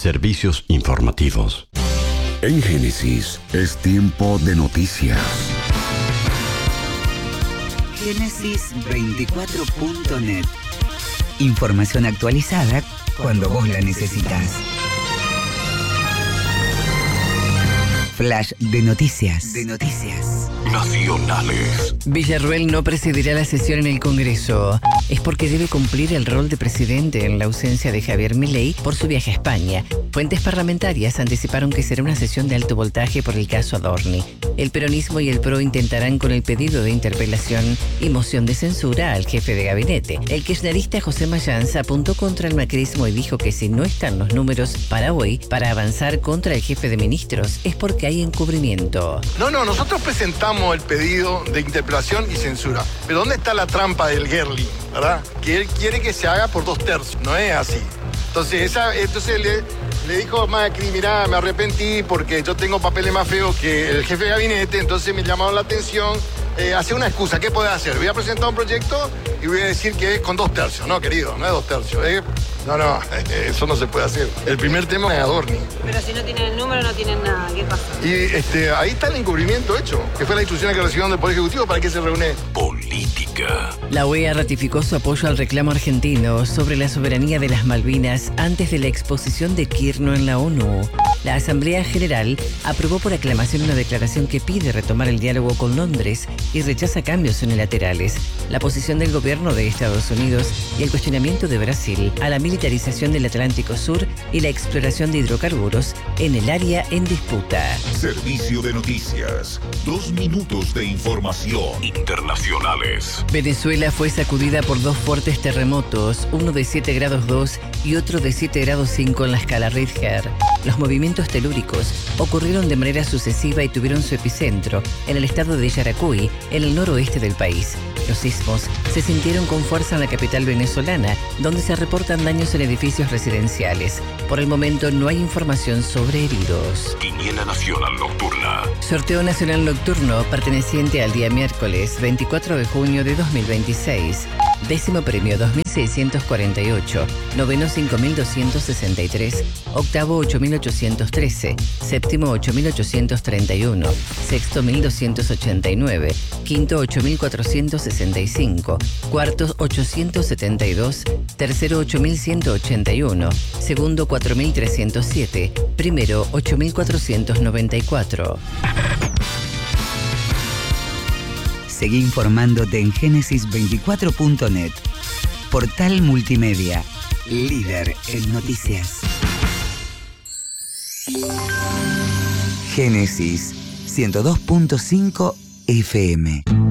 Servicios informativos. En Génesis es tiempo de noticias. Génesis24.net. Información actualizada cuando vos la necesitas. Flash de noticias. Nacionales. Villarruel no presidirá la sesión en el Congreso. Es porque debe cumplir el rol de presidente en la ausencia de Javier Milei por su viaje a España. Fuentes parlamentarias anticiparon que será una sesión de alto voltaje por el caso Adorni. El peronismo y el PRO intentarán con el pedido de interpelación y moción de censura al jefe de gabinete. El kirchnerista José Mayans apuntó contra el macrismo y dijo que si no están los números para hoy, para avanzar contra el jefe de ministros, es porque hay encubrimiento. No, nosotros presentamos el pedido de interpelación y censura. Pero ¿dónde está la trampa del Gerling, verdad? Que él quiere que se haga por 2/3, no es así. Entonces le dijo a Macri, mirá, me arrepentí porque yo tengo papeles más feos que el jefe de gabinete, entonces me llamaron la atención. Hace una excusa, ¿qué podés hacer? Voy a presentar un proyecto y voy a decir que es con 2/3. No, querido, no es 2/3. No, eso no se puede hacer. El primer tema es Adorni. Pero si no tienen el número, no tienen nada. ¿Qué pasa? Y ahí está el encubrimiento hecho, que fue la instrucción que recibieron del Poder Ejecutivo. ¿Para qué se reúne? Política. La OEA ratificó su apoyo al reclamo argentino sobre la soberanía de las Malvinas antes de la exposición de Kirchner en la ONU. La Asamblea General aprobó por aclamación una declaración que pide retomar el diálogo con Londres y rechaza cambios unilaterales, la posición del gobierno de Estados Unidos y el cuestionamiento de Brasil a la militarización del Atlántico Sur y la exploración de hidrocarburos en el área en disputa. Servicio de noticias. 2 minutos de información. Internacionales. Venezuela fue sacudida por 2 fuertes terremotos, uno de 7 grados 2 y otro de 7 grados 5 en la escala Richter. Los movimientos telúricos ocurrieron de manera sucesiva y tuvieron su epicentro en el estado de Yaracuy, en el noroeste del país. Los sismos se sintieron con fuerza en la capital venezolana, donde se reportan daños en edificios residenciales. Por el momento no hay información sobre heridos. Quiniela Nacional Nocturna. Sorteo Nacional Nocturno perteneciente al día miércoles 24 de junio de 2026. 10º premio 2.648, noveno 5.263, octavo 8.813, séptimo 8.831, sexto 1.289, quinto 8.465, cuarto 872, tercero 8.181, segundo 4.307, primero 8.494. Seguí informándote en Génesis24.net. Portal multimedia, líder en noticias. Génesis 102.5 FM.